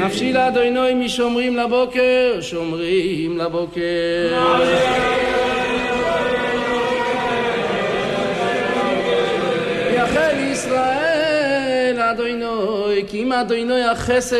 נפשי לאדוני משומרים לבוקר, שומרים לבוקר. יחל ישראל אדוני, כי אם אדוני החסד